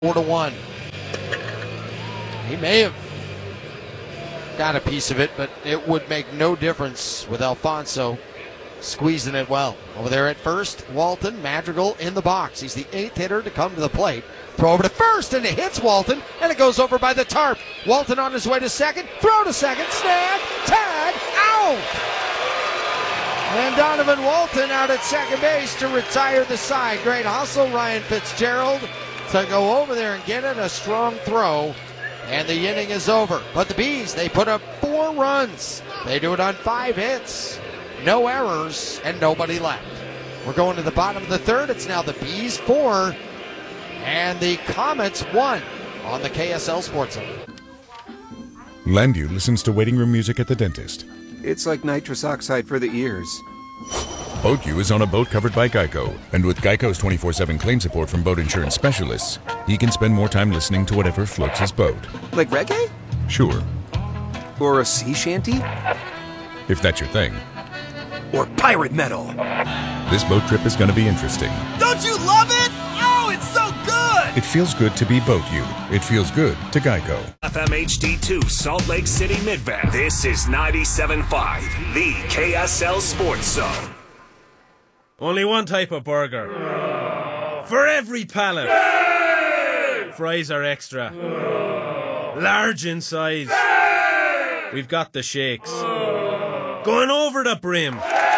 4-1. He may have got a piece of it, but it would make no difference with Alfonso squeezing it well. Over there at first, Walton, Madrigal in the box. He's the 8th hitter to come to the plate. Throw over to first, and it hits Walton, and it goes over by the tarp. Walton on his way to second. Throw to second. Snag. Tag. Out. And Donovan Walton out at second base to retire the side. Great hustle, Ryan Fitzgerald, to go over there and get it. A strong throw. And the inning is over. But the Bees, they put up 4 runs. They do it on 5 hits. No errors and nobody left. We're going to the bottom of the third. It's now the Bees 4 and the Comets 1 on the KSL Sports Center. Landu listens to waiting room music at the dentist. It's like nitrous oxide for the ears. BoatU is on a boat covered by Geico, and with Geico's 24/7 claim support from boat insurance specialists, he can spend more time listening to whatever floats his boat. Like reggae? Sure, Or a sea shanty? if that's your thing. Or pirate metal? This boat trip is going to be interesting. Don't you love it? Oh, it's so good! It feels good to be BoatU. It feels good to Geico. FMHD2 Salt Lake City Midvale. This is 97.5, the KSL Sports Zone. Only one type of burger. For every pallet. Fries are extra. Large in size. We've got the shakes. Going over the brim.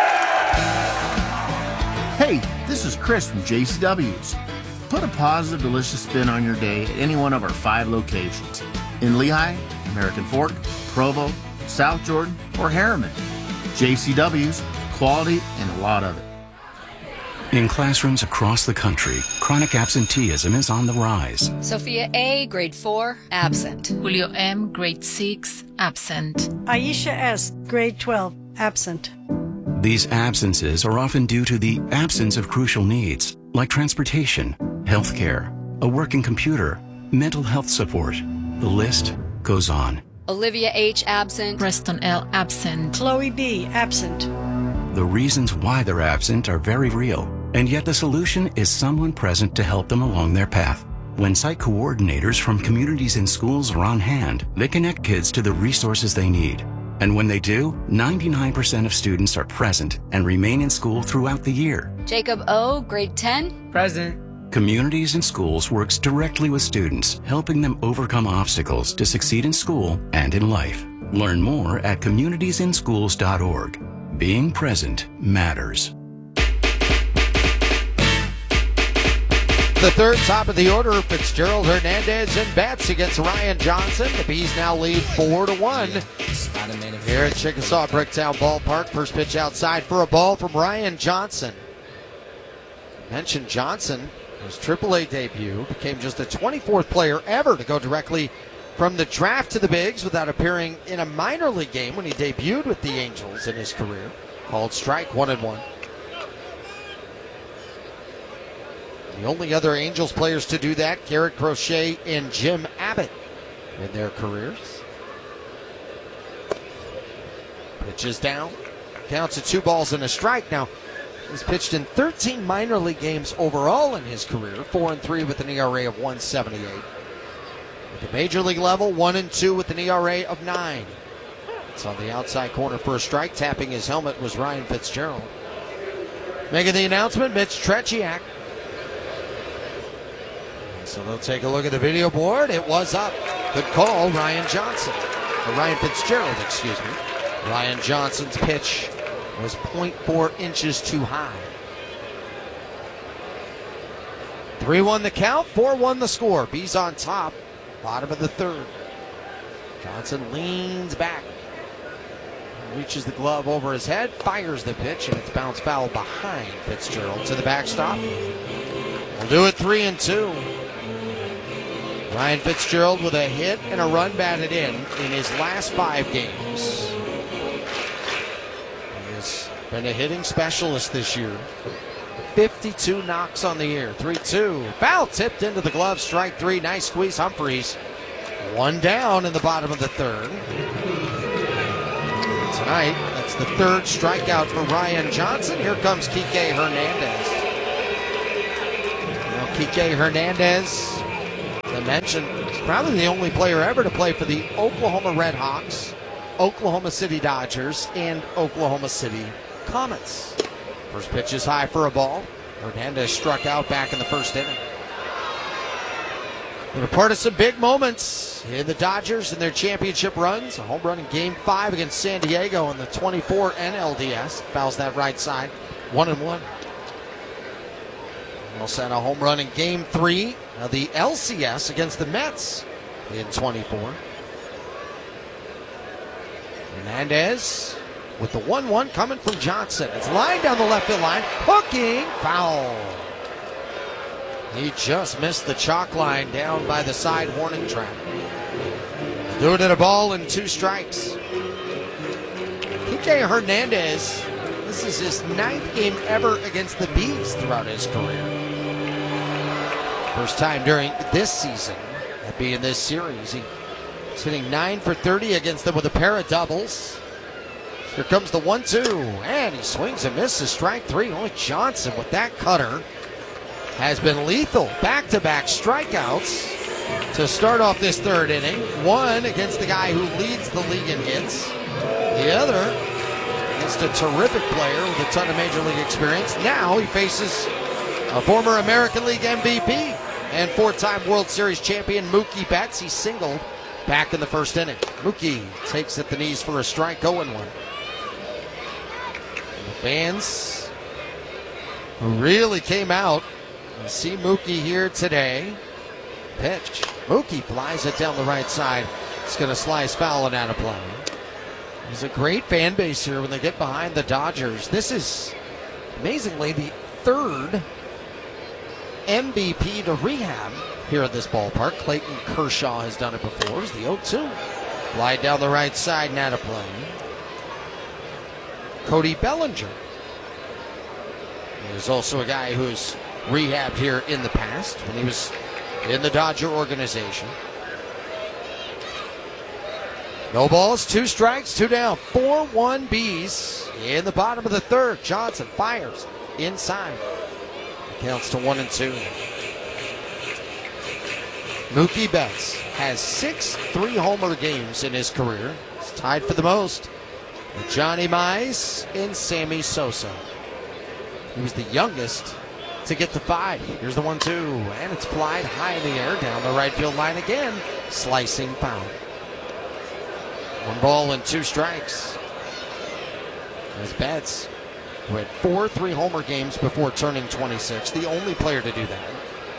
Hey, this is Chris from JCW's. Put a positive, delicious spin on your day at any one of our 5 locations. In Lehigh, American Fork, Provo, South Jordan, or Harriman. JCW's, quality and a lot of it. In classrooms across the country, chronic absenteeism is on the rise. Sophia A., grade 4, absent. Julio M., grade 6, absent. Aisha S., grade 12, absent. These absences are often due to the absence of crucial needs, like transportation, healthcare, a working computer, mental health support. The list goes on. Olivia H., absent. Preston L., absent. Chloe B., absent. The reasons why they're absent are very real, and yet the solution is someone present to help them along their path. When site coordinators from communities and schools are on hand, they connect kids to the resources they need. And when they do, 99% of students are present and remain in school throughout the year. Jacob O., grade 10, Present. Communities and Schools works directly with students, helping them overcome obstacles to succeed in school and in life. Learn more at communitiesinschools.org. Being present matters. The third, top of the order, Fitzgerald, Hernandez, and Betts against Ryan Johnson. The Bees now lead 4-1 here at Chickasaw Bricktown Ballpark. First pitch outside for a ball from Ryan Johnson. Mentioned Johnson, his AAA debut, became just the 24th player ever to go directly from the draft to the bigs without appearing in a minor league game when he debuted with the Angels in his career. Called strike, 1-1. The only other Angels players to do that, Garrett Crochet and Jim Abbott in their careers. Pitch is down. Counts at 2 balls and a strike. Now, he's pitched in 13 minor league games overall in his career, 4-3 with an ERA of 1.78. At the major league level, 1-2 with an ERA of 9. It's on the outside corner for a strike. Tapping his helmet was Ryan Fitzgerald. Making the announcement, Mitch Tretiak. So they'll take a look at the video board. It was up. Good call, Ryan Johnson. Or Ryan Fitzgerald, excuse me. Ryan Johnson's pitch was 0.4 inches too high. 3-1 the count, 4-1 the score. Bees on top, bottom of the third. Johnson leans back. Reaches the glove over his head, fires the pitch, and it's bounced foul behind Fitzgerald to the backstop. We'll do it 3-2. Ryan Fitzgerald with a hit and a run batted in his last 5 games. He has been a hitting specialist this year. 52 knocks on the year. 3-2. Foul tipped into the glove. Strike 3. Nice squeeze, Humphreys. 1 down in the bottom of the third. Tonight, that's the 3rd strikeout for Ryan Johnson. Here comes Kike Hernandez. Now Kike Hernandez mention, he's probably the only player ever to play for the Oklahoma Red Hawks, Oklahoma City Dodgers, and Oklahoma City Comets. First pitch is high for a ball. Hernandez struck out back in the first inning. They're part of some big moments in the Dodgers and their championship runs. A home run in Game 5 against San Diego in the 24 NLDS. Fouls that right side, 1-1. Also had a home run in Game 3 of the LCS against the Mets in 24. Hernandez with the 1-1 coming from Johnson. It's lined down the left field line. Hooking, foul. He just missed the chalk line down by the side warning track. Do it at a ball and 2 strikes. Kike Hernandez, this is his 9th game ever against the Bees throughout his career. First time during this season, that being this series. He's hitting 9 for 30 against them with a pair of doubles. Here comes the 1-2, and he swings and misses, strike 3. Only Johnson with that cutter has been lethal. Back-to-back strikeouts to start off this 3rd inning. One against the guy who leads the league in hits. The other against a terrific player with a ton of Major League experience. Now he faces a former American League MVP and 4-time World Series champion Mookie Betts. He singled back in the first inning. Mookie takes at the knees for a strike, 0-1. The fans who really came out and see Mookie here today. Pitch. Mookie flies it down the right side. It's going to slice foul and out of play. There's a great fan base here when they get behind the Dodgers. This is, amazingly, the 3rd MVP to rehab here at this ballpark. Clayton Kershaw has done it before. It's the 0-2. Fly down the right side and out of play. Cody Bellinger. There's also a guy who's rehabbed here in the past when he was in the Dodger organization. No balls, 2 strikes, 2 down. 4-1 Bees in the bottom of the 3rd. Johnson fires inside. Counts to 1-2. Mookie Betts has 6 3-homer games in his career. He's tied for the most with Johnny Mize and Sammy Sosa. He was the youngest to get to 5. Here's the 1-2, and it's flied high in the air down the right field line again. Slicing foul. 1 ball and 2 strikes. As Betts, who had 4 3-homer games before turning 26, the only player to do that.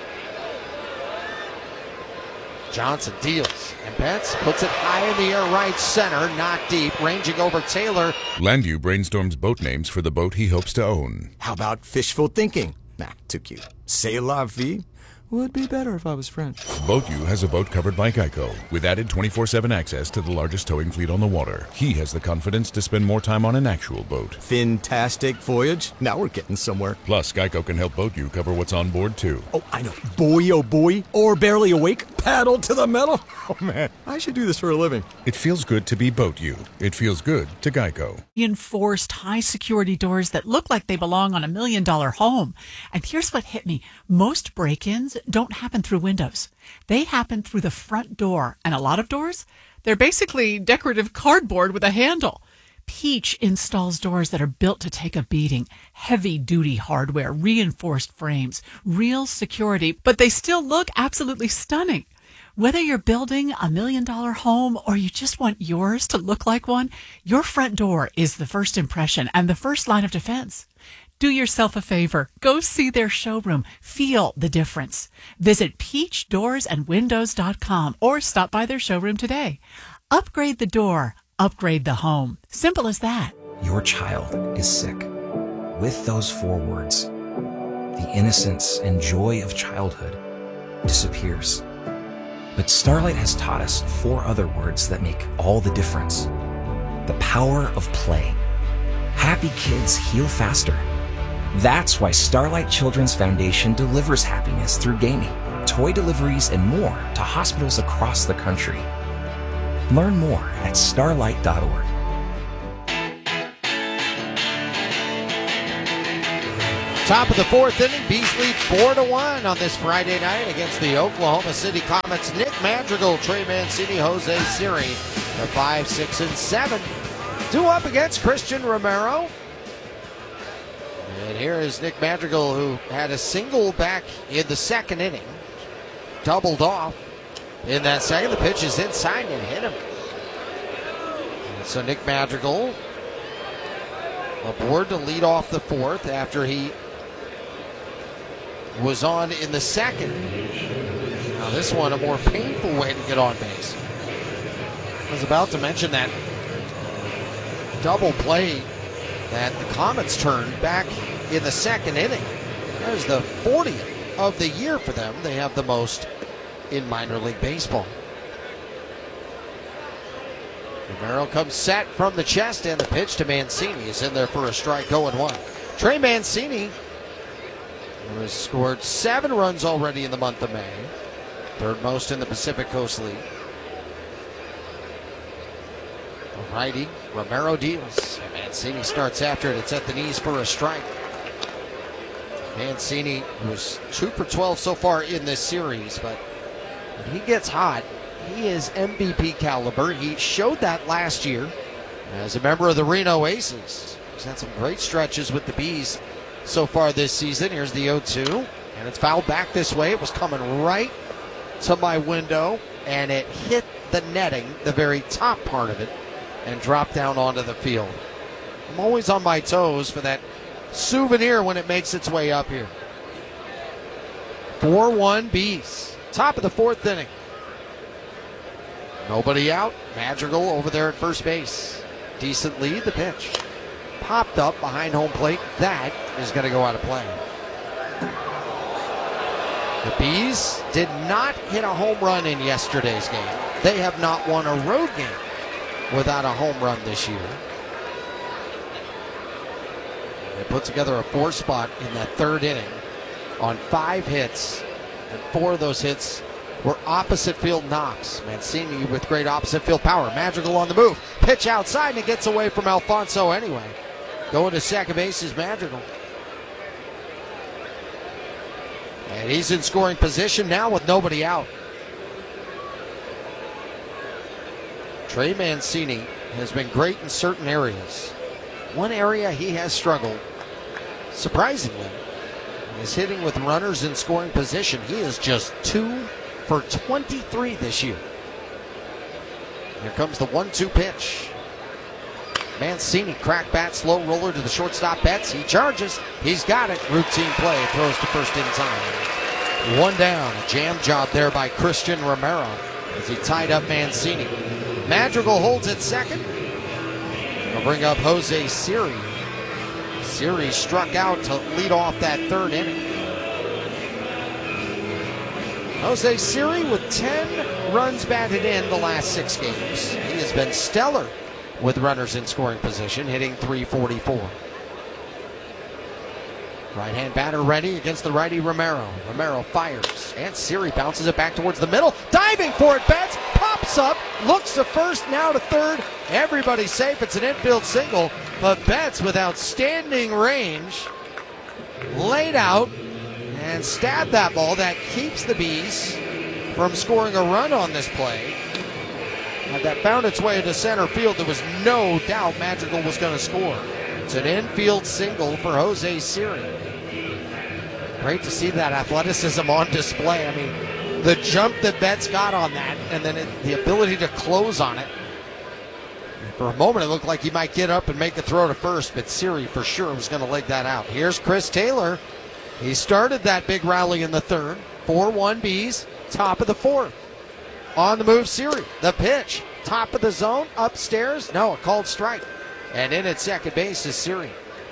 Johnson deals, and Betts puts it high in the air right center, not deep, ranging over Taylor. Landview brainstorms boat names for the boat he hopes to own. How about fishful thinking? Nah, too cute. C'est la vie? Would be better if I was French. BoatU has a boat covered by Geico, with added 24/7 access to the largest towing fleet on the water. He has the confidence to spend more time on an actual boat. Fantastic voyage. Now we're getting somewhere. Plus, Geico can help BoatU cover what's on board, too. Oh, I know. Boy, oh boy. Or barely awake. Paddle to the metal. Oh, man. I should do this for a living. It feels good to be BoatU. It feels good to Geico. Enforced high-security doors that look like they belong on $1 million home. And here's what hit me. Most break-ins don't happen through windows. They happen through the front door. And a lot of doors, they're basically decorative cardboard with a handle. Peach installs doors that are built to take a beating. Heavy-duty hardware, reinforced frames, real security, but they still look absolutely stunning. Whether you're building $1 million home or you just want yours to look like one, your front door is the first impression and the first line of defense. Do yourself a favor. Go see their showroom. Feel the difference. Visit peachdoorsandwindows.com or stop by their showroom today. Upgrade the door. Upgrade the home. Simple as that. Your child is sick. With those 4 words, the innocence and joy of childhood disappears. But Starlight has taught us 4 other words that make all the difference. The power of play. Happy kids heal faster. That's why Starlight Children's Foundation delivers happiness through gaming, toy deliveries, and more to hospitals across the country. Learn more at starlight.org. Top of the fourth inning, Bees lead 4-1 on this Friday night against the Oklahoma City Comets. Nick Madrigal, Trey Mancini, Jose Siri, the 5, 6, and 7. Due up against Christian Romero. And here is Nick Madrigal, who had a single back in the second inning. Doubled off in that second. The pitch is inside and hit him. And so Nick Madrigal aboard to lead off the fourth after he was on in the second. Now this one, a more painful way to get on base. I was about to mention that double play that the Comets turned back in the second inning. That is the 40th of the year for them. They have the most in minor league baseball. Romero comes set from the chest, and the pitch to Mancini is in there for a strike, 0-1. Trey Mancini has scored 7 runs already in the month of May, third most in the Pacific Coast League. The righty, Romero deals, and Mancini starts after it. It's at the knees for a strike. Mancini was 2 for 12 so far in this series, but when he gets hot, he is MVP caliber. He showed that last year as a member of the Reno Aces. He's had some great stretches with the Bees so far this season. Here's the 0-2, and it's fouled back this way. It was coming right to my window, and it hit the netting, the very top part of it, and dropped down onto the field. I'm always on my toes for that souvenir when it makes its way up here. 4-1 Bees. Top of the fourth inning. Nobody out. Madrigal over there at first base. Decent lead. The pitch popped up behind home plate. That is going to go out of play. The Bees did not hit a home run in yesterday's game. They have not won a road game without a home run this year. They put together a 4 spot in that third inning on 5 hits, and 4 of those hits were opposite field knocks. Mancini with great opposite field power. Madrigal on the move. Pitch outside, and it gets away from Alfonso anyway. Going to second base is Madrigal. And he's in scoring position now with nobody out. Trey Mancini has been great in certain areas. One area he has struggled, surprisingly, is hitting with runners in scoring position. He is just 2 for 23 this year. Here comes the 1-2 pitch. Mancini, crack bat, slow roller to the shortstop. Betts, he charges. He's got it. Routine play, throws to first in time. 1 down. A jam job there by Christian Romero as he tied up Mancini. Madrigal holds at second. He'll bring up Jose Siri. Siri struck out to lead off that third inning. Jose Siri with 10 runs batted in the last 6 games. He has been stellar with runners in scoring position, hitting .344. Right-hand batter ready against the righty Romero. Romero fires, and Siri bounces it back towards the middle. Diving for it, Betts pops up, looks to first, now to third. Everybody's safe. It's an infield single, but Betts with outstanding range laid out and stabbed that ball. That keeps the Bees from scoring a run on this play. Had that found its way to center field, there was no doubt Madrigal was going to score. It's an infield single for Jose Siri. Great to see that athleticism on display. I mean, the jump that Betts got on that, and then the ability to close on it. For a moment, it looked like he might get up and make a throw to first, but Siri for sure was going to leg that out. Here's Chris Taylor. He started that big rally in the third. 4-1 Bees, top of the fourth. On the move, Siri. The pitch, top of the zone, upstairs. No, a called strike. And in at second base is Siri.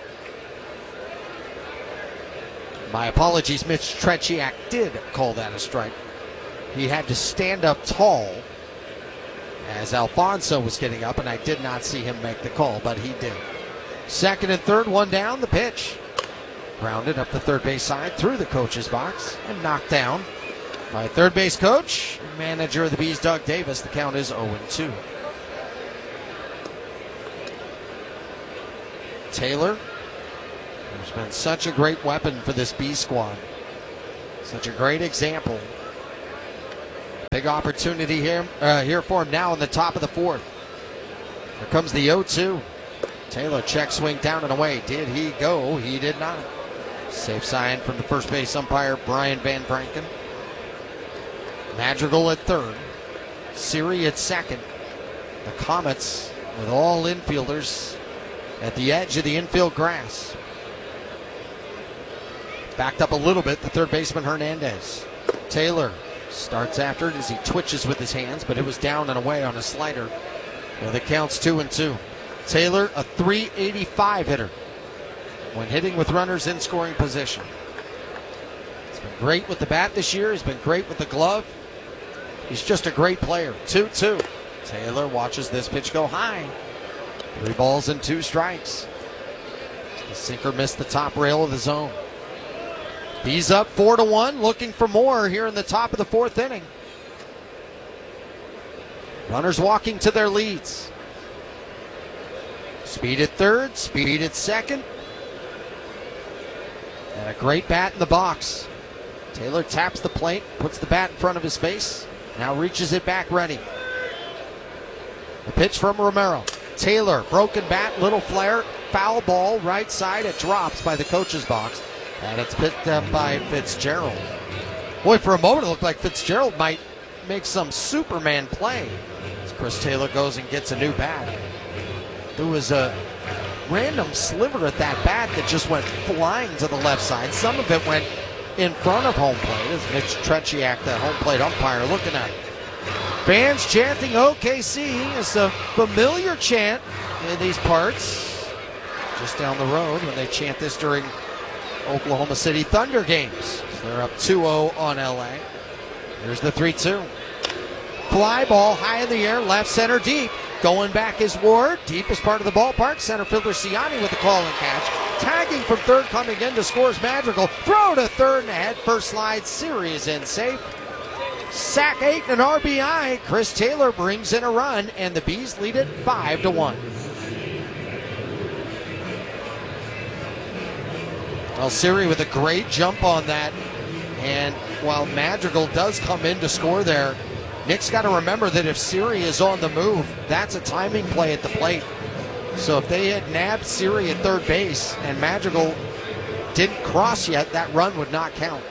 My apologies, Mitch Tretiak did call that a strike. He had to stand up tall as Alfonso was getting up, and I did not see him make the call, but he did. Second and third, 1 down, the pitch. Grounded up the third base side through the coach's box and knocked down by third base coach, manager of the Bees, Doug Davis. The count is 0-2. Taylor There's been such a great weapon for this B squad. Such a great example. Big opportunity here for him now in the top of the fourth. Here comes the 0-2. Taylor check swing down and away. Did he go? He did not. Safe sign from the first base umpire, Brian Van Franken. Madrigal at third. Siri at second. The Comets with all infielders at the edge of the infield grass. Backed up a little bit, the third baseman Hernandez. Taylor starts after it as he twitches with his hands, but it was down and away on a slider. Well, the count's 2-2. Taylor, a .385 hitter when hitting with runners in scoring position. He's been great with the bat this year. He's been great with the glove. He's just a great player. 2-2. Taylor watches this pitch go high. 3 balls and 2 strikes. The sinker missed the top rail of the zone. He's up 4-1, looking for more here in the top of the fourth inning. Runners walking to their leads. Speed at third, speed at second. And a great bat in the box. Taylor taps the plate, puts the bat in front of his face, now reaches it back ready. The pitch from Romero. Taylor, broken bat, little flare, foul ball, right side. It drops by the coach's box, and it's picked up by Fitzgerald. Boy, for a moment it looked like Fitzgerald might make some Superman play as Chris Taylor goes and gets a new bat. There was a random sliver at that bat that just went flying to the left side. Some of it went in front of home plate as Mitch Tretiak, the home plate umpire, looking at it. Fans chanting OKC. It's a familiar chant in these parts. Just down the road when they chant this during Oklahoma City Thunder games. So they're up 2-0 on LA. Here's the 3-2. Fly ball high in the air, left center deep. Going back is Ward, deepest part of the ballpark. Center fielder Ciani with the call and catch. Tagging from third, coming in to score is Madrigal. Throw to third and ahead. First slide, series in safe. Sack 8 and an RBI. Chris Taylor brings in a run, and the Bees lead it 5-1. Well, Siri with a great jump on that. And while Madrigal does come in to score there, Nick's got to remember that if Siri is on the move, that's a timing play at the plate. So if they had nabbed Siri at third base and Madrigal didn't cross yet, that run would not count.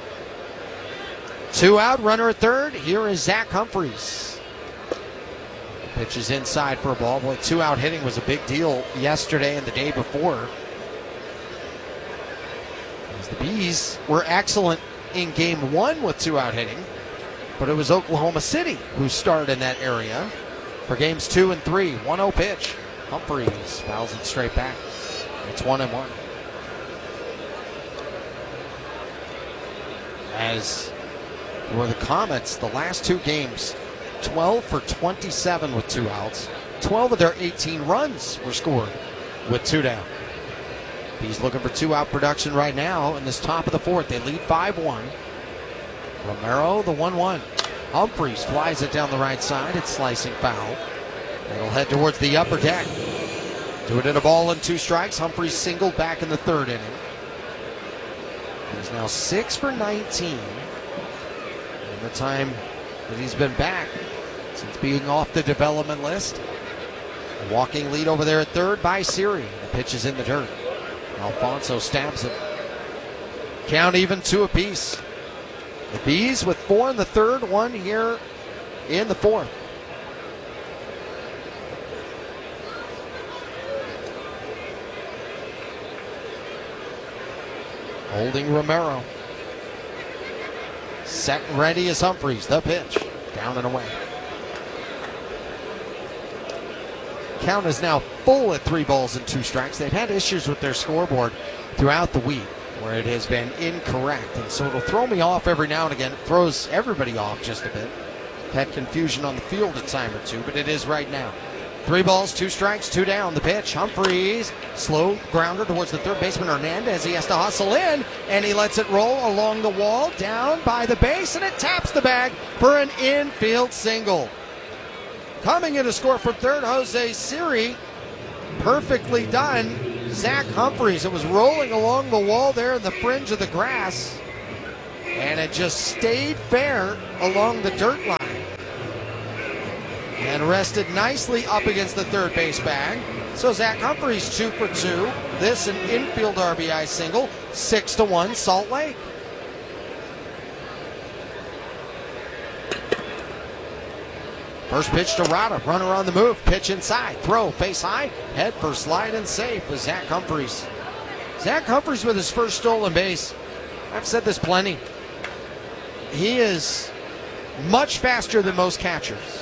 2 out, runner at third. Here is Zach Humphreys. Pitch is inside for a ball. Boy, 2 out hitting was a big deal yesterday and the day before. As the Bees were excellent in game 1 with 2 out hitting. But it was Oklahoma City who started in that area for games 2 and 3. 1-0 pitch. Humphreys fouls it straight back. It's 1-1. As for the Comets, the last 2 games, 12 for 27 with 2 outs. 12 of their 18 runs were scored with 2 down. He's looking for 2 out production right now in this top of the fourth. They lead 5-1. Romero, the 1-1. Humphreys flies it down the right side. It's slicing foul. It'll head towards the upper deck. Do it in a ball and 2 strikes. Humphreys singled back in the third inning. He's now 6 for 19 in the time that he's been back since being off the development list. A walking lead over there at third by Siri. The pitch is in the dirt. Alfonso stabs it. Count even 2 apiece. The Bees with 4 in the third, 1 here in the fourth. Holding Romero. Set and ready is Humphreys. The pitch. Down and away. Count is now full at 3 balls and 2 strikes. They've had issues with their scoreboard throughout the week, where it has been incorrect. And so it'll throw me off every now and again. It throws everybody off just a bit. Had confusion on the field a time or two, but it is right now. 3 balls, 2 strikes, 2 down. The pitch, Humphreys, slow grounder towards the third baseman Hernandez. He has to hustle in, and he lets it roll along the wall, down by the base, and it taps the bag for an infield single. Coming in to score from third, Jose Siri. Perfectly done. Zach Humphreys. It was rolling along the wall there in the fringe of the grass, and it just stayed fair along the dirt line and rested nicely up against the third base bag. So Zach Humphreys 2 for 2. This an infield RBI single. 6-1 Salt Lake. First pitch to Rada, runner on the move, pitch inside, throw, face high, head for slide and safe with Zach Humphreys. Zach Humphreys with his first stolen base. I've said this plenty. He is much faster than most catchers.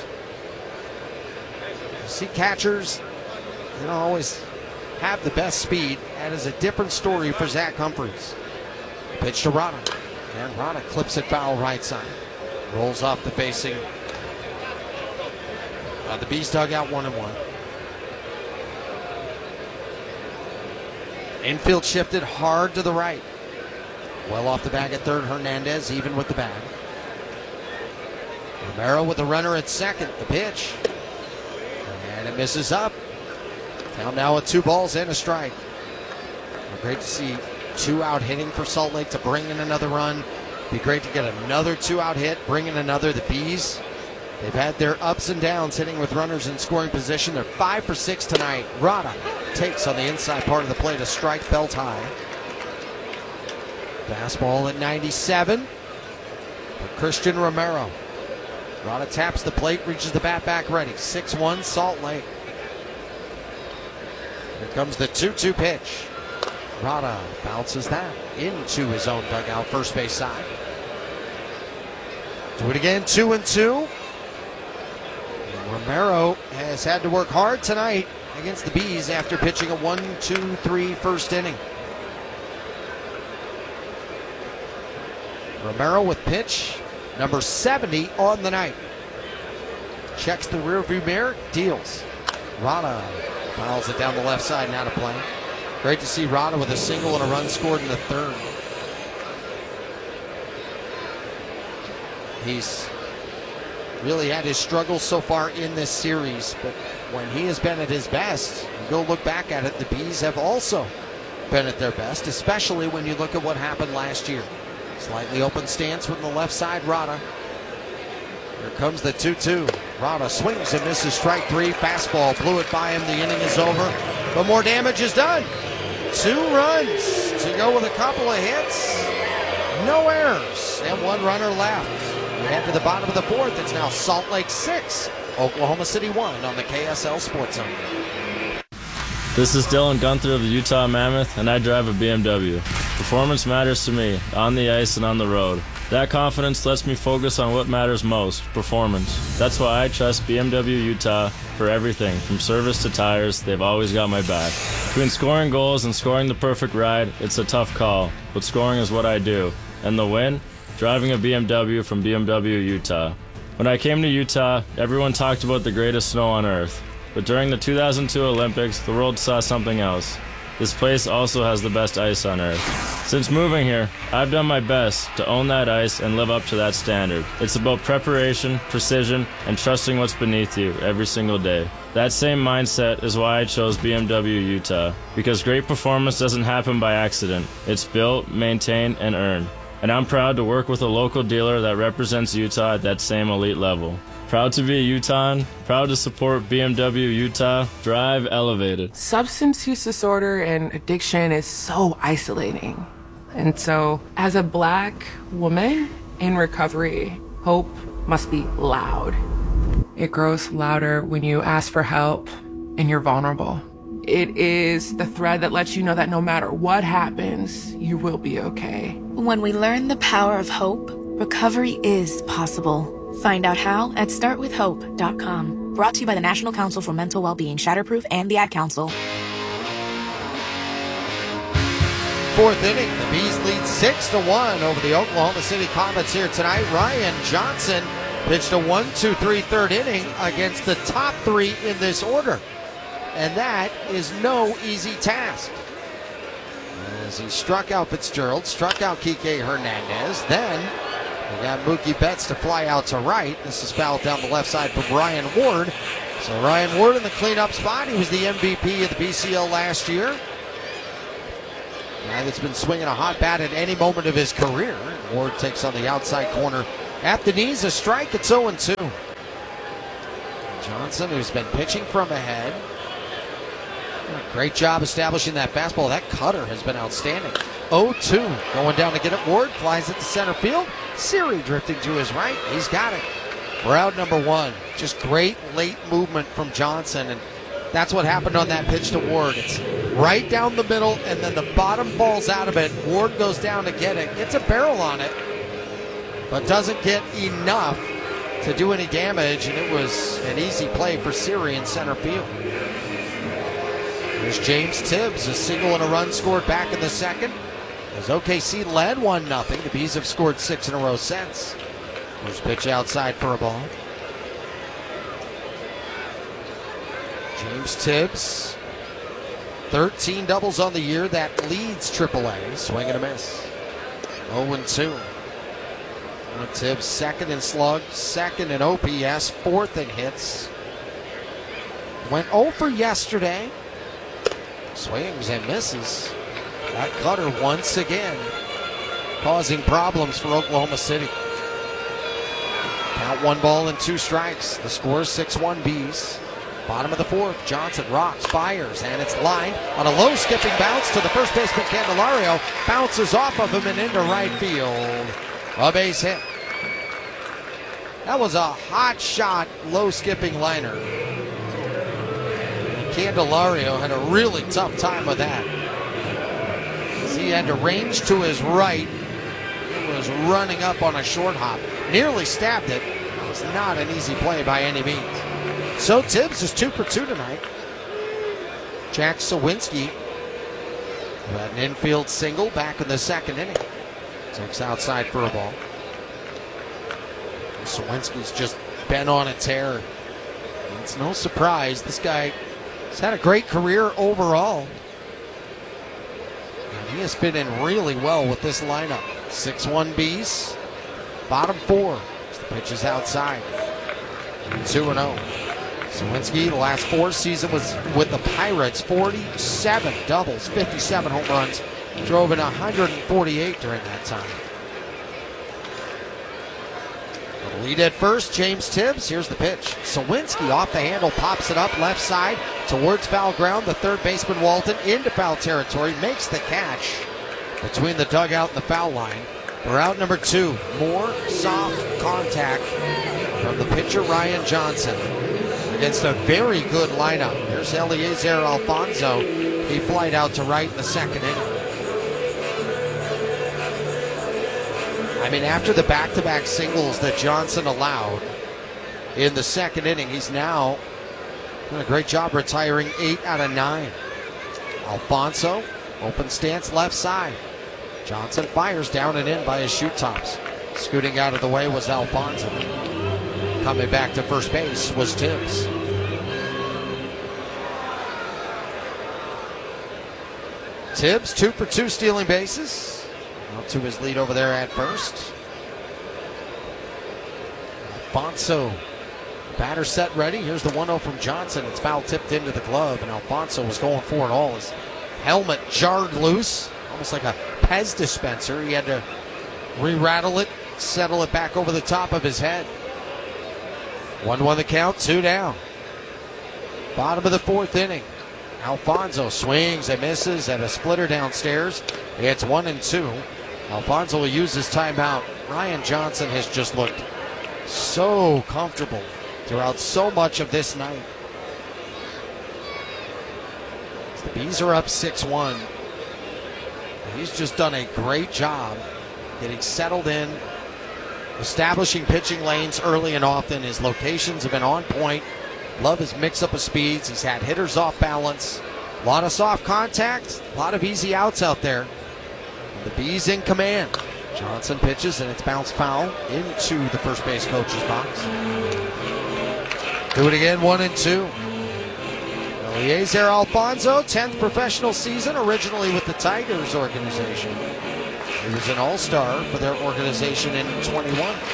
You see catchers, they don't always have the best speed. That is a different story for Zach Humphreys. Pitch to Rada, and Rada clips it foul right side. Rolls off the facing. The Bees dugout 1-1. Infield shifted hard to the right. Well off the bag at third. Hernandez even with the bag. Romero with the runner at second. The pitch. And it misses up. Down now with 2 balls and a strike. Great to see 2 out hitting for Salt Lake to bring in another run. Be great to get another 2 out hit, bring in another. The Bees, they've had their ups and downs hitting with runners in scoring position. They're 5 for 6 tonight. Rada takes on the inside part of the plate, a strike belt high. Fastball at 97 for Christian Romero. Rada taps the plate, reaches the bat back ready. 6-1 Salt Lake. Here comes the 2-2 pitch. Rada bounces that into his own dugout, first base side. Do it again, 2-2. Romero has had to work hard tonight against the Bees after pitching a 1-2-3 first inning. Romero with pitch number 70 on the night. Checks the rearview mirror, deals. Rada fouls it down the left side, now to play. Great to see Rada with a single and a run scored in the third. He's really had his struggles so far in this series, but when he has been at his best, you go look back at it, the Bees have also been at their best, especially when you look at what happened last year. Slightly open stance from the left side, Rada. Here comes the 2-2. Rada swings and misses strike 3. Fastball blew it by him. The inning is over, but more damage is done. 2 runs to go with a couple of hits. No errors, and 1 runner left. We head to the bottom of the 4th. It's now Salt Lake 6, Oklahoma City 1 on the KSL Sports Zone. This is Dylan Gunther of the Utah Mammoth, and I drive a BMW. Performance matters to me, on the ice and on the road. That confidence lets me focus on what matters most, performance. That's why I trust BMW Utah for everything, from service to tires. They've always got my back. Between scoring goals and scoring the perfect ride, it's a tough call, but scoring is what I do. And the win? Driving a BMW from BMW Utah. When I came to Utah, everyone talked about the greatest snow on earth. But during the 2002 Olympics, the world saw something else. This place also has the best ice on earth. Since moving here, I've done my best to own that ice and live up to that standard. It's about preparation, precision, and trusting what's beneath you every single day. That same mindset is why I chose BMW Utah, because great performance doesn't happen by accident. It's built, maintained, and earned. And I'm proud to work with a local dealer that represents Utah at that same elite level. Proud to be a Utahn, proud to support BMW Utah, drive elevated. Substance use disorder and addiction is so isolating. And so, as a Black woman in recovery, hope must be loud. It grows louder when you ask for help and you're vulnerable. It is the thread that lets you know that no matter what happens, you will be okay. When we learn the power of hope, recovery is possible. Find out how at startwithhope.com. Brought to you by the National Council for Mental Wellbeing, Shatterproof, and the Ad Council. 4th inning, the Bees lead 6-1 over the Oklahoma City Comets here tonight. Ryan Johnson pitched a 1-2-3 third inning against the top 3 in this order. And that is no easy task. As he struck out Fitzgerald, struck out Kike Hernandez, then we got Mookie Betts to fly out to right. This is fouled down the left side for Ryan Ward. So Ryan Ward in the cleanup spot. He was the MVP of the BCL last year. Guy that's been swinging a hot bat at any moment of his career. Ward takes on the outside corner at the knees. A strike. It's 0-2. Johnson, who's been pitching from ahead. Great job establishing that fastball. That cutter has been outstanding. 0-2. Going down to get it. Ward flies it to center field. Siri drifting to his right. He's got it. We're out number one. Just great late movement from Johnson, and that's what happened on that pitch to Ward. It's right down the middle, and then the bottom falls out of it. Ward goes down to get it, gets a barrel on it, but doesn't get enough to do any damage, and it was an easy play for Siri in center field. There's James Tibbs, a single and a run scored back in the second. As OKC led 1-0, the Bees have scored 6 in a row since. First pitch outside for a ball. James Tibbs, 13 doubles on the year. That leads AAA. Swing and a miss. 0-2. Tibbs second in slugs, second in OPS, fourth in hits. Went 0 for yesterday. Swings and misses. That cutter once again causing problems for Oklahoma City. Count 1 ball and 2 strikes. The score is 6-1 Bees. Bottom of the fourth, Johnson rocks, fires, and it's lined on a low skipping bounce to the first baseman Candelario. Bounces off of him and into right field. A base hit. That was a hot shot, low skipping liner. Candelario had a really tough time with that. He had to range to his right. It was running up on a short hop. Nearly stabbed it. It was not an easy play by any means. So Tibbs is 2 for 2 tonight. Jack Sawinski had an infield single back in the second inning. Takes outside for a ball. Sawinski's just been on a tear. It's no surprise. This guy has had a great career overall. And he has fit in really well with this lineup. 6-1 Bees. Bottom 4. The pitch is outside. 2-0. Sawinski, the last 4 seasons was with the Pirates. 47 doubles, 57 home runs. Drove in 148 during that time. The lead at first, James Tibbs. Here's the pitch. Sawinski off the handle, pops it up left side towards foul ground. The third baseman, Walton, into foul territory, makes the catch between the dugout and the foul line. We're out number 2. More soft contact from the pitcher, Ryan Johnson, against a very good lineup. Here's Eliezer Alfonso. He flied out to right in the second inning. I mean, after the back-to-back singles that Johnson allowed in the second inning, he's now done a great job retiring 8 out of 9. Alfonso, open stance left side. Johnson fires down and in by his shoot tops. Scooting out of the way was Alfonso. Coming back to first base was Tibbs. Tibbs 2 for 2 stealing bases. Out to his lead over there at first. Alfonso, batter set ready. Here's the 1-0 from Johnson. It's foul tipped into the glove, and Alfonso was going for it all. His helmet jarred loose, almost like a Pez dispenser. He had to re-rattle it, settle it back over the top of his head. 1-1 the count, 2 down. Bottom of the fourth inning. Alfonso swings and misses at a splitter downstairs. It's 1-2. Alfonso will use his timeout. Ryan Johnson has just looked so comfortable throughout so much of this night. The Bees are up 6-1. He's just done a great job getting settled in, establishing pitching lanes early and often. His locations have been on point. Love his mix-up of speeds. He's had hitters off balance. A lot of soft contact. A lot of easy outs out there. And the Bees in command. Johnson pitches, and it's bounced foul into the first base coach's box. Do it again, 1-2. Eliezer Alfonso, 10th professional season, originally with the Tigers organization. He was an all-star for their organization in 21.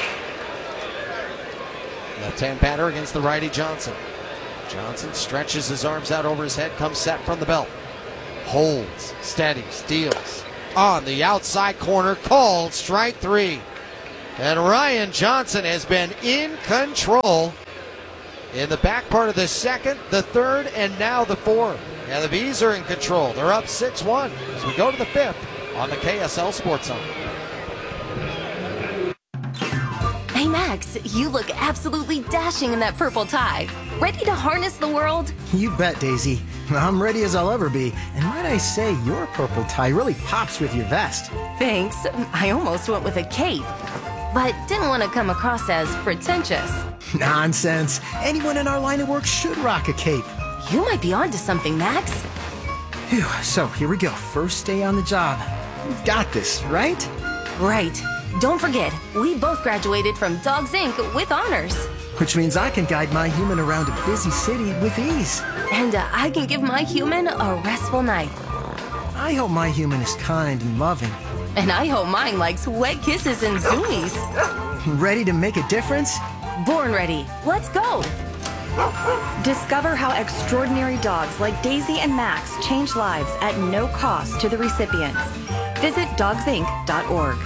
Left-hand batter against the righty Johnson. Johnson stretches his arms out over his head, comes set from the belt. Holds, steadies, deals. On the outside corner, called strike 3. And Ryan Johnson has been in control in the back part of the second, the third, and now the fourth. And the Bees are in control. They're up 6-1 as we go to the fifth on the KSL Sports Zone. Hey Max, you look absolutely dashing in that purple tie. Ready to harness the world? You bet, Daisy. I'm ready as I'll ever be. And might I say, your purple tie really pops with your vest. Thanks. I almost went with a cape, but didn't want to come across as pretentious. Nonsense. Anyone in our line of work should rock a cape. You might be onto something, Max. Phew, so here we go. First day on the job. We've got this, right? Right. Don't forget, we both graduated from Dogs Inc. with honors. Which means I can guide my human around a busy city with ease. And I can give my human a restful night. I hope my human is kind and loving. And I hope mine likes wet kisses and zoomies. Ready to make a difference? Born ready. Let's go. Discover how extraordinary dogs like Daisy and Max change lives at no cost to the recipients. Visit dogsinc.org.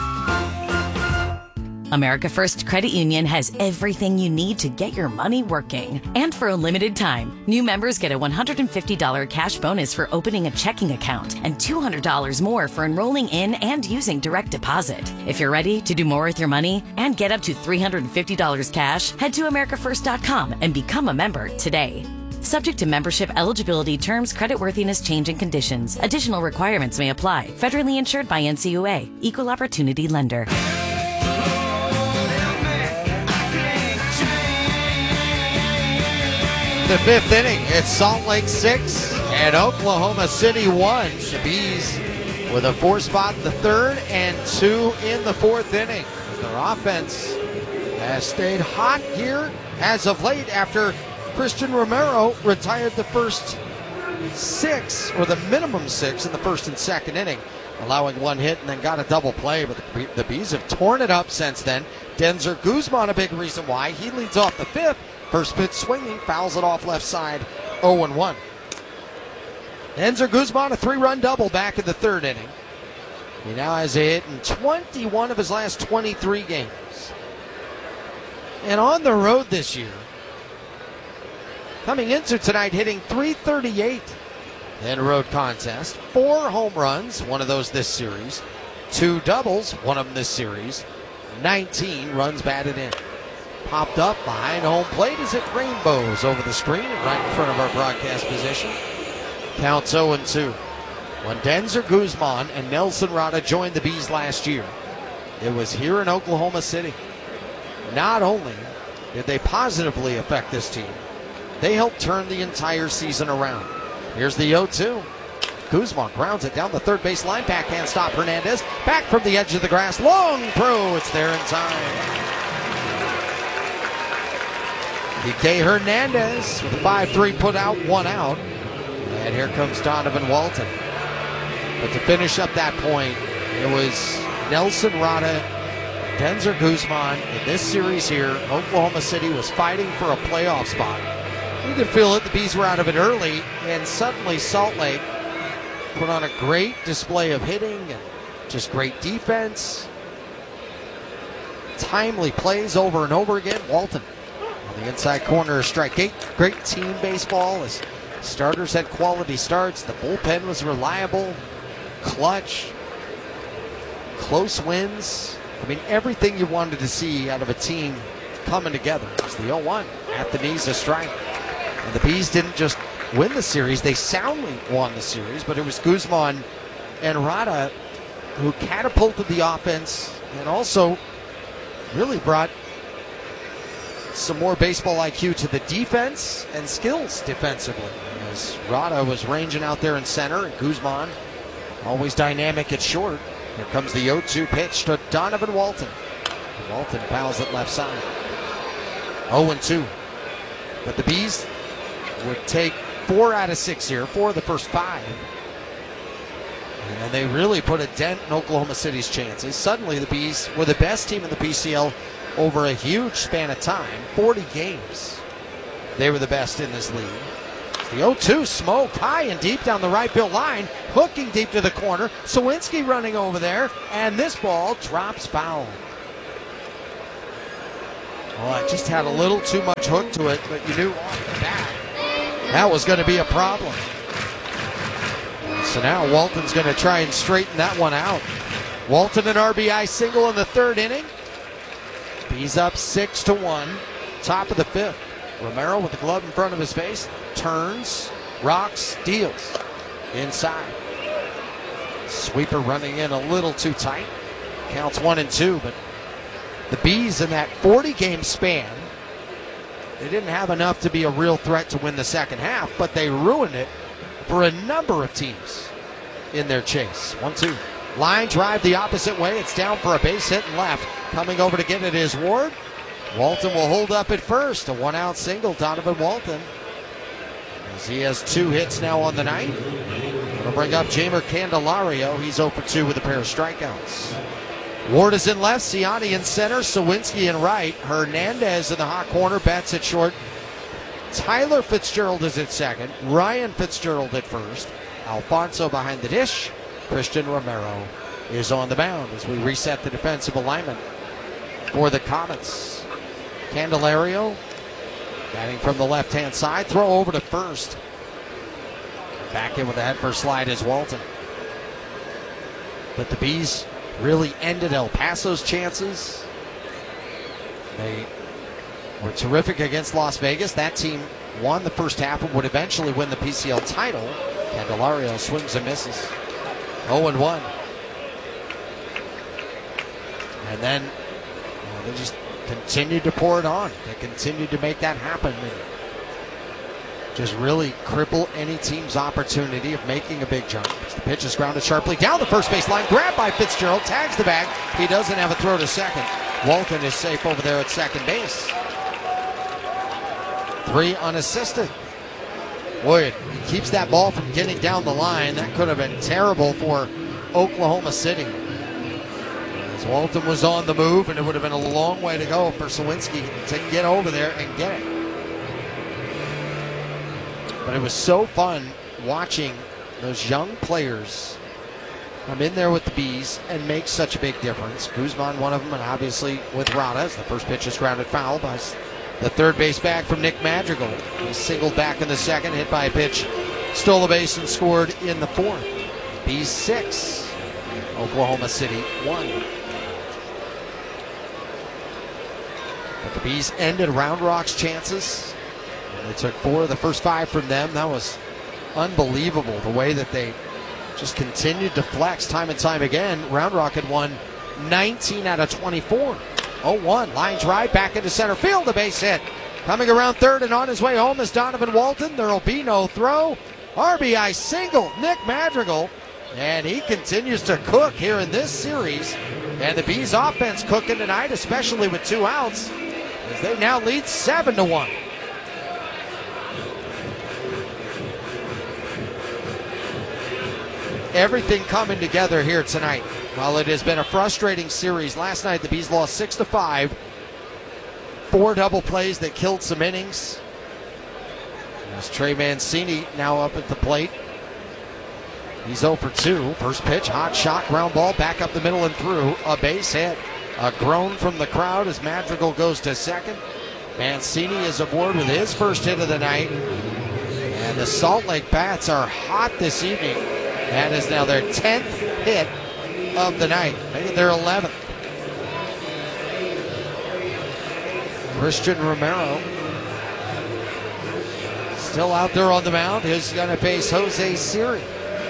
America First Credit Union has everything you need to get your money working. And for a limited time, new members get a $150 cash bonus for opening a checking account and $200 more for enrolling in and using direct deposit. If you're ready to do more with your money and get up to $350 cash, head to americafirst.com and become a member today. Subject to membership, eligibility, terms, creditworthiness, change, and conditions. Additional requirements may apply. Federally insured by NCUA. Equal Opportunity Lender. The fifth inning, it's Salt Lake 6 and Oklahoma City 1. The Bees with a 4 spot in the third and 2 in the fourth inning. Their offense has stayed hot here as of late after Christian Romero retired the first 6, or the minimum 6 in the first and second inning, allowing 1 hit and then got a double play. But the Bees have torn it up since then. Denzer Guzman, a big reason why. He leads off the fifth. First pitch swinging, fouls it off left side, 0-1. Denzer Guzman, a 3-run double back in the third inning. He now has a hit in 21 of his last 23 games. And on the road this year, coming into tonight, hitting .338 in a road contest. 4 home runs, one of those this series. 2 doubles, one of them this series. 19 runs batted in. Popped up behind home plate as it rainbows over the screen and right in front of our broadcast position. Counts 0-2. When Denzer Guzman and Nelson Rada joined the Bees last year, it was here in Oklahoma City. Not only did they positively affect this team, they helped turn the entire season around. Here's the 0-2. Guzman grounds it down the third base line. Backhand stop Hernandez. Back from the edge of the grass. Long throw. It's there in time. DK Hernandez with a 5-3 put out, 1 out. And here comes Donovan Walton. But to finish up that point, it was Nelson Rada, Denzer Guzman. In this series here, Oklahoma City was fighting for a playoff spot. You could feel it. The Bees were out of it early, and suddenly Salt Lake put on a great display of hitting and just great defense. Timely plays over and over again. Walton on the inside corner, strike 8. Great team baseball as starters had quality starts. The bullpen was reliable, clutch, close wins. I mean, everything you wanted to see out of a team coming together. It's the 0-1 at the knees, a strike. And the Bees didn't just win the series, they soundly won the series, but it was Guzman and Rada who catapulted the offense and also really brought some more baseball IQ to the defense and skills defensively. As Rada was ranging out there in center, and Guzman always dynamic at short. Here comes the 0-2 pitch to Donovan Walton. Walton fouls it left side. 0-2. But the Bees would take 4 out of 6 here, 4 of the first 5. And they really put a dent in Oklahoma City's chances. Suddenly the Bees were the best team in the PCL over a huge span of time, 40 games. They were the best in this league. The 0-2 smoked high and deep down the right field line, hooking deep to the corner. Sawinski running over there, and this ball drops foul. Well, it just had a little too much hook to it, but you knew off the bat that was going to be a problem. So now Walton's going to try and straighten that one out. Walton an RBI single in the third inning. He's up 6-1, top of the fifth. Romero with the glove in front of his face, turns, rocks, deals inside. Sweeper running in a little too tight. Counts 1-2, but the Bees in that 40-game span, they didn't have enough to be a real threat to win the second half, but they ruined it for a number of teams in their chase. 1-2. Line drive the opposite way. It's down for a base hit and left. Coming over to get it is Ward. Walton will hold up at first. A one-out single, Donovan Walton. As he has 2 hits now on the night. It'll bring up Jeimer Candelario. He's 0-2 with a pair of strikeouts. Ward is in left, Ciani in center, Sawinski in right. Hernandez in the hot corner, Betts at short. Tyler Fitzgerald is at second. Ryan Fitzgerald at first. Alfonso behind the dish. Christian Romero is on the mound as we reset the defensive alignment for the Comets. Candelario batting from the left-hand side. Throw over to first. Back in with the head first slide is Walton. But the Bees really ended El Paso's chances. They were terrific against Las Vegas. That team won the first half and would eventually win the PCL title. Candelario swings and misses. 0-1. And then they just continued to pour it on. They continued to make that happen and just really cripple any team's opportunity of making a big jump. The pitch is grounded sharply down the first base line. Grabbed by Fitzgerald. Tags the bag. He doesn't have a throw to second. Walton is safe over there at second base. 3 unassisted. Boy, he keeps that ball from getting down the line. That could have been terrible for Oklahoma City. As Walton was on the move, and it would have been a long way to go for Sawinski to get over there and get it. But it was so fun watching those young players come in there with the Bees and make such a big difference. Guzman, one of them, and obviously with Rada, as the first pitch is grounded foul by the third base back from Nick Madrigal. He singled back in the second, hit by a pitch, stole a base and scored in the fourth. Bees 6, Oklahoma City 1. But the Bees ended Round Rock's chances. They took 4 of the first 5 from them. That was unbelievable, the way that they just continued to flex time and time again. Round Rock had won 19 out of 24. 0-1, line drive back into center field, a base hit. Coming around third and on his way home is Donovan Walton. There will be no throw. RBI single, Nick Madrigal. And he continues to cook here in this series. And the Bees offense cooking tonight, especially with 2 outs, as they now lead 7-1. Everything coming together here tonight. While it has been a frustrating series, last night the Bees lost 6-5. 4 double plays that killed some innings. There's Trey Mancini now up at the plate. He's 0-2. First pitch, hot shot, ground ball, back up the middle and through. A base hit. A groan from the crowd as Madrigal goes to second. Mancini is aboard with his first hit of the night. And the Salt Lake Bats are hot this evening. That is now their 10th hit of the night, making their 11th. Christian Romero still out there on the mound. He's going to face Jose Siri.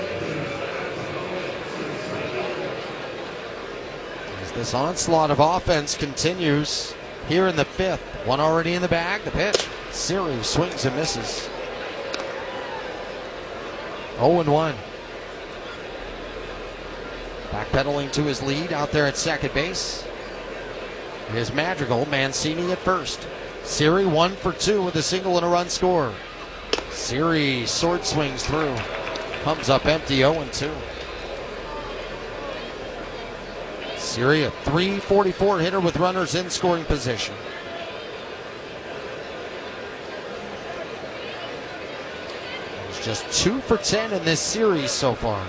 As this onslaught of offense continues here in the 5th. 1 already in the bag. The pitch. Siri swings and misses. 0-1. Backpedaling to his lead out there at second base is Madrigal. Mancini at first. Siri 1 for 2 with a single and a run score. Siri sword swings through. Comes up empty, 0-2. Siri a .344 hitter with runners in scoring position. He's just 2 for 10 in this series so far.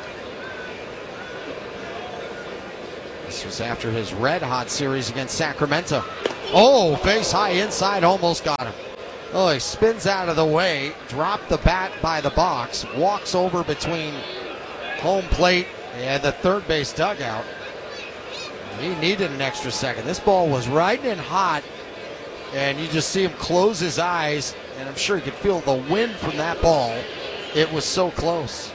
This was after his red-hot series against Sacramento. Oh, face high inside, almost got him. Oh, he spins out of the way, dropped the bat by the box, walks over between home plate and the third base dugout. He needed an extra second. This ball was riding in hot, and you just see him close his eyes, and I'm sure you could feel the wind from that ball. It was so close.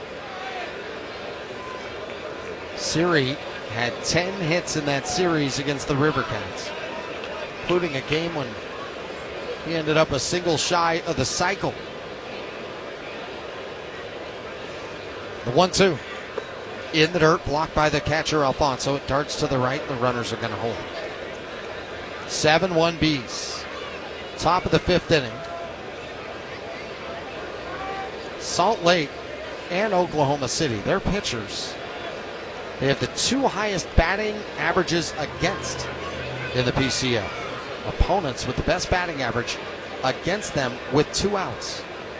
Siri had 10 hits in that series against the River Cats, including a game when he ended up a single shy of the cycle. The 1-2 in the dirt, blocked by the catcher Alfonso. It darts to the right, and the runners are going to hold. 7-1 Bees. Top of the 5th inning. Salt Lake and Oklahoma City, their pitchers, they have the 2 highest batting averages against in the PCL. Opponents with the best batting average against them with 2 outs.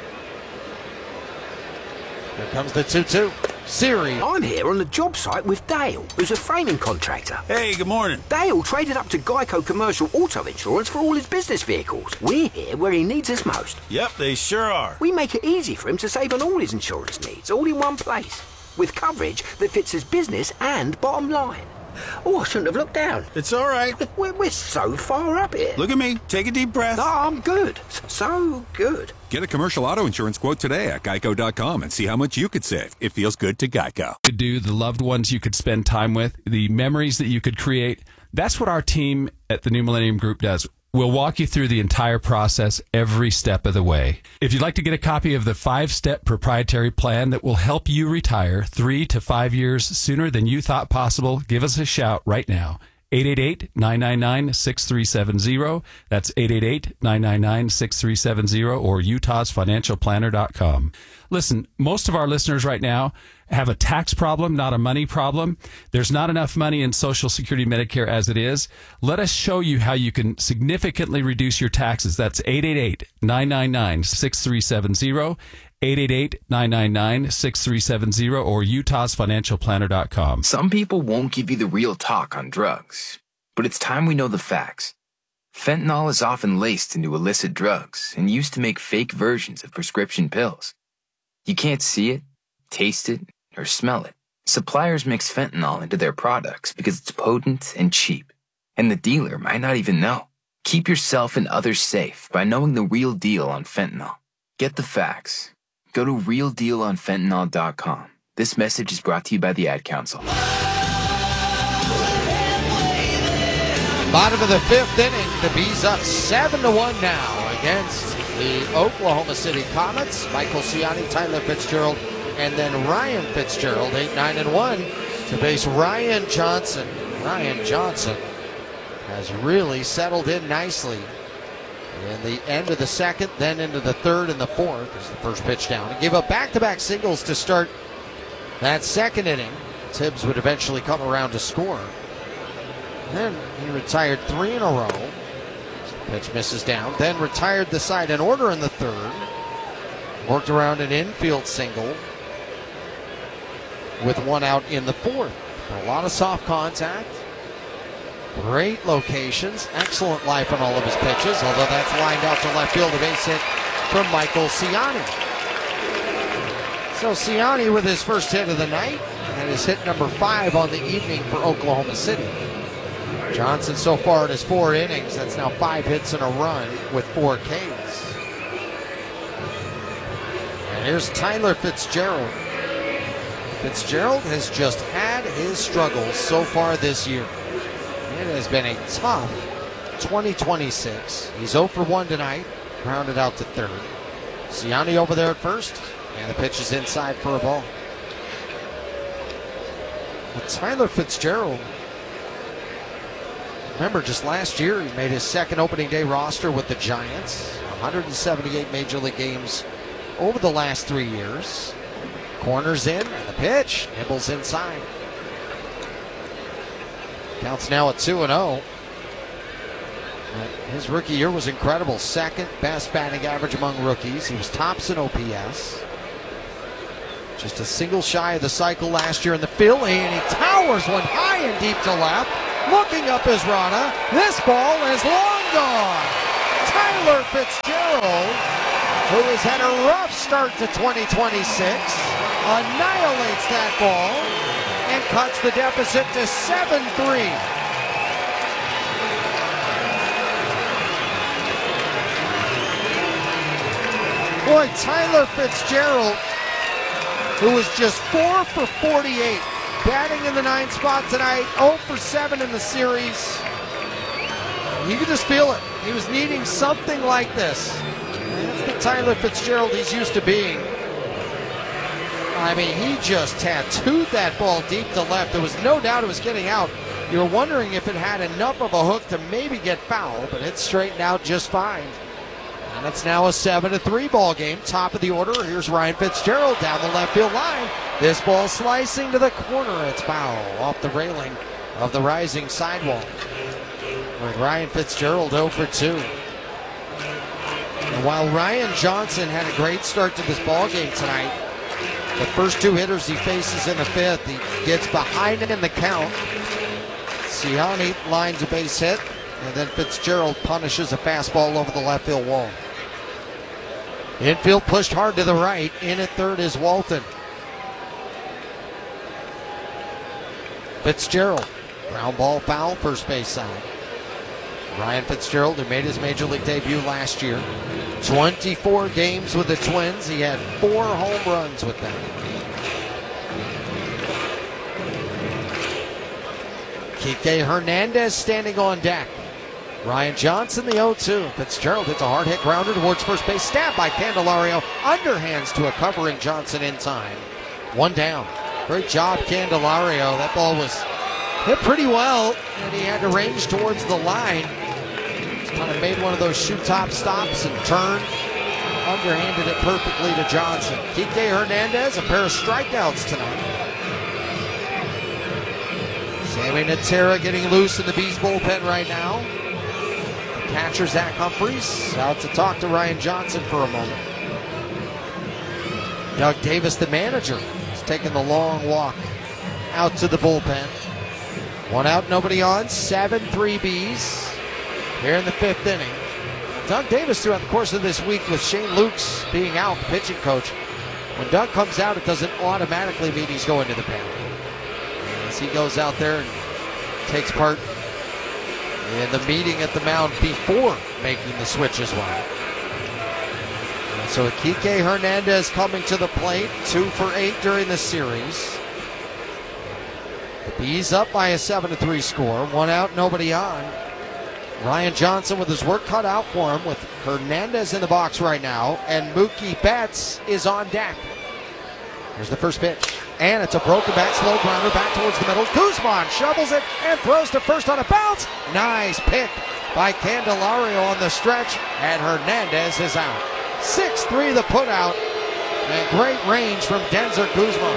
Here comes the 2-2. Siri. I'm here on the job site with Dale, who's a framing contractor. Hey, good morning. Dale traded up to Geico Commercial Auto Insurance for all his business vehicles. We're here where he needs us most. Yep, they sure are. We make it easy for him to save on all his insurance needs, all in one place, with coverage that fits his business and bottom line. Oh, I shouldn't have looked down. It's all right. We're so far up here. Look at me. Take a deep breath. No, I'm good. So good. Get a commercial auto insurance quote today at geico.com and see how much you could save. It feels good to Geico. Could do, the loved ones you could spend time with, the memories that you could create. That's what our team at the New Millennium Group does. We'll walk you through the entire process every step of the way. If you'd like to get a copy of the 5-step proprietary plan that will help you retire 3 to 5 years sooner than you thought possible, give us a shout right now. 888-999-6370. That's 888-999-6370 or utahsfinancialplanner.com. Listen, most of our listeners right now have a tax problem, not a money problem. There's not enough money in Social Security Medicare as it is. Let us show you how you can significantly reduce your taxes. That's 888-999-6370. 888-999-6370 or utahsfinancialplanner.com. Some people won't give you the real talk on drugs, but it's time we know the facts. Fentanyl is often laced into illicit drugs and used to make fake versions of prescription pills. You can't see it, taste it, or smell it. Suppliers mix fentanyl into their products because it's potent and cheap, and the dealer might not even know. Keep yourself and others safe by knowing the real deal on fentanyl. Get the facts. Go to realdealonfentanyl.com. This message is brought to you by the Ad Council. Bottom of the 5th inning, the Bees up 7-1 now against the Oklahoma City Comets. Michael Ciani, Tyler Fitzgerald, and then Ryan Fitzgerald, 8-9-1 to face Ryan Johnson. Ryan Johnson has really settled in nicely in the end of the 2nd, then into the 3rd and the 4th is the first pitch down. He gave up back-to-back singles to start that 2nd inning. Tibbs would eventually come around to score. Then he retired 3 in a row. Pitch misses down. Then retired the side in order in the 3rd. Worked around an infield single with 1 out in the 4th. A lot of soft contact. Great locations, excellent life on all of his pitches, although that's lined out to left field, a base hit from Michael Ciani. So Ciani with his first hit of the night, and his hit number 5 on the evening for Oklahoma City. Johnson so far in his 4 innings, that's now 5 hits and a run with 4 Ks. And here's Tyler Fitzgerald. Fitzgerald has just had his struggles so far this year. It has been a tough 2026. He's 0 for 1 tonight, grounded out to 3rd. Ciani over there at first, and the pitch is inside for a ball. But Tyler Fitzgerald, remember just last year he made his 2nd opening day roster with the Giants. 178 Major League games over the last 3 years. Corners in, and the pitch nibbles inside. Counts now at 2-0. His rookie year was incredible. 2nd best batting average among rookies. He was tops in OPS. Just a single shy of the cycle last year in the Philly, and he towers one high and deep to left. Looking up is Rana. This ball is long gone. Tyler Fitzgerald, who has had a rough start to 2026, annihilates that ball and cuts the deficit to 7-3. Boy, Tyler Fitzgerald, who was just 4 for 48, batting in the 9th spot tonight, 0 for 7 in the series. You could just feel it. He was needing something like this. That's the Tyler Fitzgerald he's used to being. I mean, he just tattooed that ball deep to left. There was no doubt it was getting out. You were wondering if it had enough of a hook to maybe get foul, but it straightened out just fine. And it's now a 7-3 ball game. Top of the order. Here's Ryan Fitzgerald down the left field line. This ball slicing to the corner. It's foul off the railing of the rising sidewall. With Ryan Fitzgerald 0 for 2. And while Ryan Johnson had a great start to this ball game tonight, the first 2 hitters he faces in the 5th, he gets behind it in the count. Siani lines a base hit, and then Fitzgerald punishes a fastball over the left field wall. Infield pushed hard to the right. In at third is Walton. Fitzgerald, ground ball foul, first base side. Ryan Fitzgerald, who made his major league debut last year, 24 games with the Twins. He had 4 home runs with them. Kike Hernandez standing on deck. Ryan Johnson, the 0-2. Fitzgerald hits a hard hit grounder towards first base. Stabbed by Candelario. Underhands to a covering Johnson in time. 1 down. Great job, Candelario. That ball was hit pretty well, and he had to range towards the line. Just kind of made one of those shoe top stops and turned. Underhanded it perfectly to Johnson. Kike Hernandez, a pair of strikeouts tonight. Sammy Natera getting loose in the Bees bullpen right now. Catcher Zach Humphreys out to talk to Ryan Johnson for a moment. Doug Davis, the manager, is taking the long walk out to the bullpen. 1 out, nobody on. 7-3 Bees here in the 5th inning. Doug Davis, throughout the course of this week, with Shane Lukes being out, the pitching coach, when Doug comes out, it doesn't automatically mean he's going to the pen. As he goes out there and takes part in the meeting at the mound before making the switch as well. And so Kike Hernandez coming to the plate, 2 for 8 during the series. The Bees up by a 7-3 score. 1 out, nobody on. Ryan Johnson with his work cut out for him, with Hernandez in the box right now, and Mookie Betts is on deck. Here's the first pitch. And it's a broken back, slow grounder back towards the middle. Guzman shovels it and throws to first on a bounce. Nice pick by Candelario on the stretch, and Hernandez is out. 6-3 the putout, and great range from Denzer Guzman.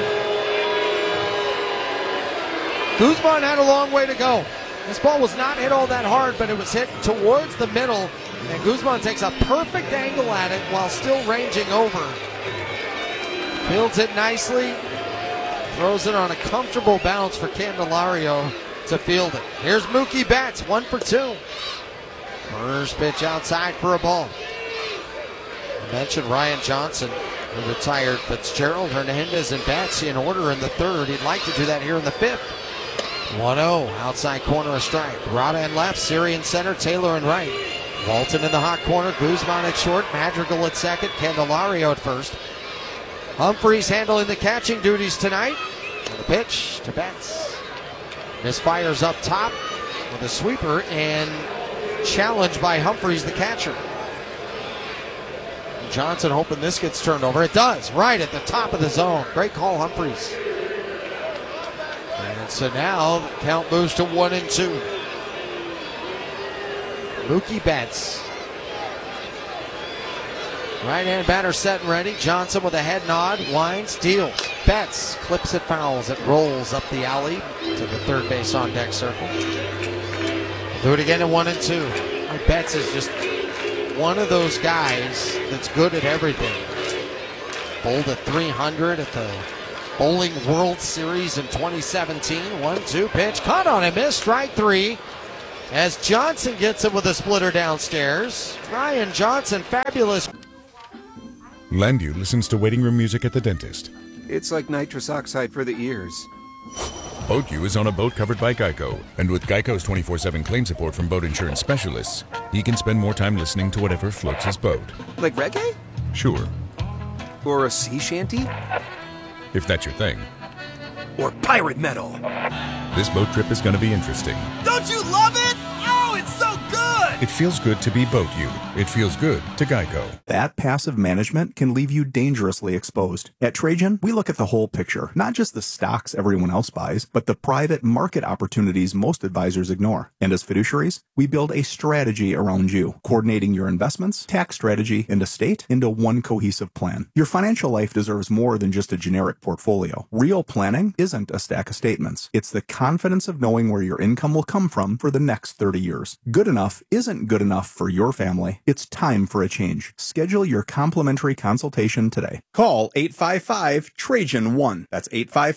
Guzman had a long way to go. This ball was not hit all that hard, but it was hit towards the middle, and Guzman takes a perfect angle at it while still ranging over. Fields it nicely. Throws it on a comfortable bounce for Candelario to field it. Here's Mookie Betts, 1 for 2. First pitch outside for a ball. I mentioned Ryan Johnson, who retired Fitzgerald, Hernandez, and Betts in order in the 3rd. He'd like to do that here in the 5th. 1-0, outside corner a strike. Rada in left, Siri in center, Taylor in right. Walton in the hot corner, Guzman at short, Madrigal at second, Candelario at first. Humphreys handling the catching duties tonight. And the pitch to Betts. Misfires up top with a sweeper and challenged by Humphreys, the catcher. Johnson hoping this gets turned over. It does, right at the top of the zone. Great call, Humphreys. And so now the count moves to 1-2. Mookie Betts. Right-hand batter set and ready. Johnson with a head nod, winds, deals. Betts clips it, fouls. It rolls up the alley to the third base on deck circle. Do it again at 1-2. Betts is just one of those guys that's good at everything. Bowled at 300 at the Bowling World Series in 2017. 1-2 pitch. Caught on a miss. Strike three. As Johnson gets it with a splitter downstairs. Ryan Johnson, fabulous. Landview listens to waiting room music at the dentist. It's like nitrous oxide for the ears. BoatU is on a boat covered by Geico, and with Geico's 24/7 claim support from boat insurance specialists, he can spend more time listening to whatever floats his boat. Like reggae? Sure, Or a sea shanty? if that's your thing. Or pirate metal? This boat trip is going to be interesting. Don't you love it? Oh, it's so good! It feels good to be BoatU. It feels good to Geico. That passive management can leave you dangerously exposed. At Trajan, we look at the whole picture, not just the stocks everyone else buys, but the private market opportunities most advisors ignore. And as fiduciaries, we build a strategy around you, coordinating your investments, tax strategy, and estate into one cohesive plan. Your financial life deserves more than just a generic portfolio. Real planning isn't a stack of statements. It's the confidence of knowing where your income will come from for the next 30 years. Good enough isn't good enough for your family. It's time for a change. Schedule your complimentary consultation today. Call 855-TRAJAN-1. That's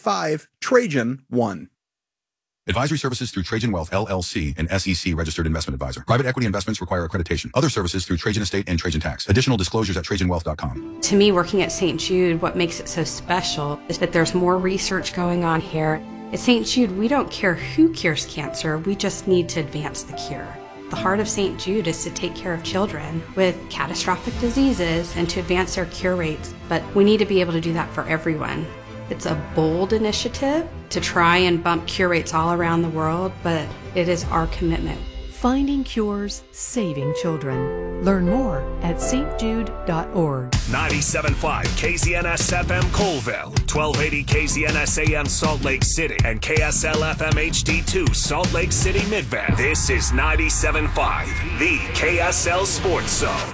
855-TRAJAN-1. Advisory services through Trajan Wealth, LLC, an SEC registered investment advisor. Private equity investments require accreditation. Other services through Trajan Estate and Trajan Tax. Additional disclosures at TrajanWealth.com. To me, working at St. Jude, what makes it so special is that there's more research going on here. At St. Jude, we don't care who cures cancer, we just need to advance the cure. The heart of St. Jude is to take care of children with catastrophic diseases and to advance their cure rates, but we need to be able to do that for everyone. It's a bold initiative to try and bump cure rates all around the world, but it is our commitment. Finding cures, saving children. Learn more at stjude.org. 97.5 KZNS FM Colville, 1280 KZNS AM Salt Lake City, and KSL FM HD2 Salt Lake City Midvale. This is 97.5, the KSL Sports Zone.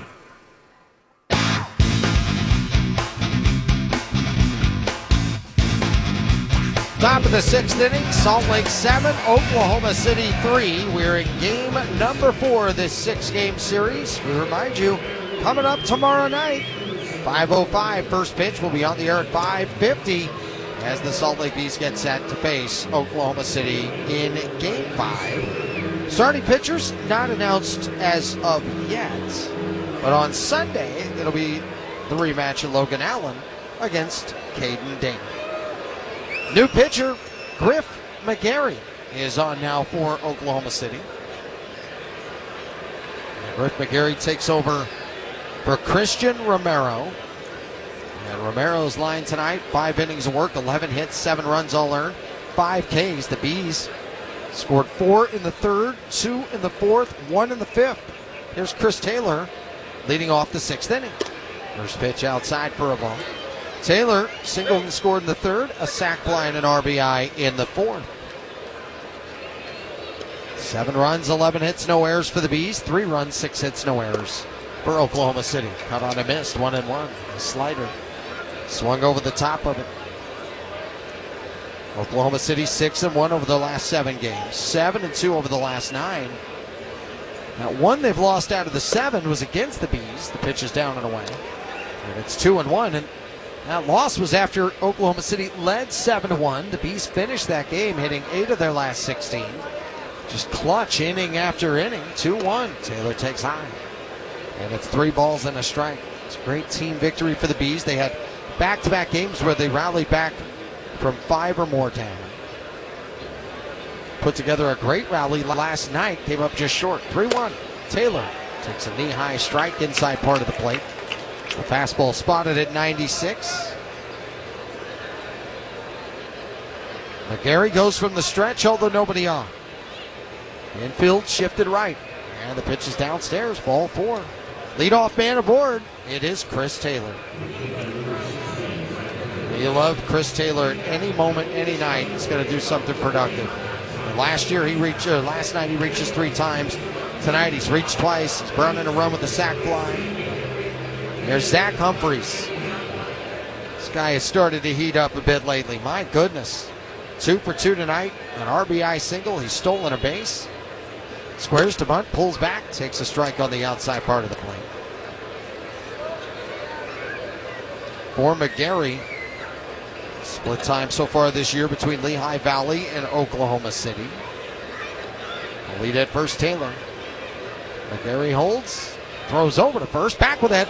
Top of the sixth inning, Salt Lake 7, Oklahoma City 3. We're in game number 4 of this 6-game series. We remind you, coming up tomorrow night, 5:05, first pitch will be on the air at 5:50 as the Salt Lake Bees get set to face Oklahoma City in game 5. Starting pitchers not announced as of yet, but on Sunday, it'll be the rematch of Logan Allen against Caden Dane. New pitcher, Griff McGarry, is on now for Oklahoma City. And Griff McGarry takes over for Christian Romero. And Romero's line tonight, 5 innings of work, 11 hits, 7 runs all earned, 5 Ks. The Bees scored 4 in the third, 2 in the fourth, 1 in the fifth. Here's Chris Taylor leading off the 6th inning. First pitch outside for a ball. Taylor singled and scored in the third, a sac fly and an RBI in the fourth. 7 runs, 11 hits, no errors for the Bees. 3 runs, 6 hits, no errors for Oklahoma City. Cut on a miss, 1-1. A slider swung over the top of it. Oklahoma City 6-1 over the last 7 games. 7-2 over the last 9. Now, one they've lost out of the 7 was against the Bees. The pitch is down and away. And it's 2-1. And that loss was after Oklahoma City led 7-1. The Bees finished that game hitting 8 of their last 16. Just clutch inning after inning. 2-1. Taylor takes high. And it's 3 balls and a strike. It's a great team victory for the Bees. They had back-to-back games where they rallied back from 5 or more down. Put together a great rally last night. Came up just short. 3-1. Taylor takes a knee-high strike inside part of the plate. The fastball spotted at 96. McGarry goes from the stretch, although nobody on. Infield shifted right. And the pitch is downstairs, ball 4. Leadoff man aboard. It is Chris Taylor. You love Chris Taylor at any moment, any night. He's going to do something productive. And last night he reaches 3 times. Tonight he's reached twice. He's brought in a run with a sac fly. There's Zach Humphreys. This guy has started to heat up a bit lately. My goodness. 2 for 2 tonight. An RBI single. He's stolen a base. Squares to bunt, pulls back, takes a strike on the outside part of the plate. For McGarry, Split time so far this year between Lehigh Valley and Oklahoma City. The lead at first, Taylor. McGarry holds, throws over to first, back with that